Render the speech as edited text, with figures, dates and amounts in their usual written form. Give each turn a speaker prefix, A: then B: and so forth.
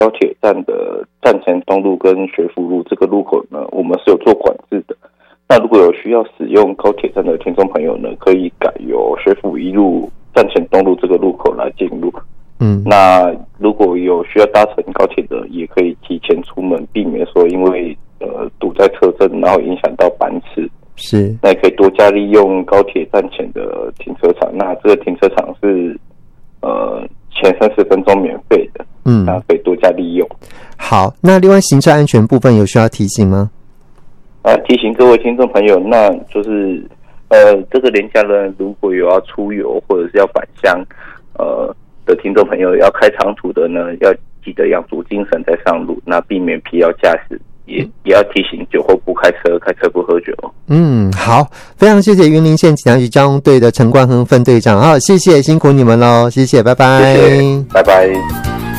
A: 高铁站的站前东路跟学府路这个路口呢，我们是有做管制的。那如果有需要使用高铁站的听众朋友呢，可以改由学府一路站前东路这个路口来进入。那如果有需要搭乘高铁的，也可以提前出门，避免说因为堵在车阵，然后影响到班次。
B: 是，
A: 那也可以多加利用高铁站前的停车场。那这个停车场是前30分钟免费的，那可以多加利用。
B: 好，那另外行车安全部分有需要提醒吗？
A: 提醒各位听众朋友，那就是这个连假日如果有要出游或者是要返乡的听众朋友，要开长途的呢，要记得养足精神再上路，那避免疲劳驾驶，也要提醒酒后不开车，开车不喝酒。
B: 好，非常谢谢云林县警察局交通队的陈冠亨分队长，好，谢谢，辛苦你们咯，谢谢，拜拜，
A: 谢谢，拜拜。